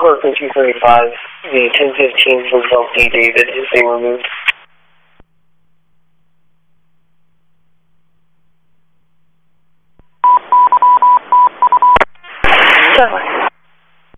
Network in 235, the 1015 was on D. David is being removed.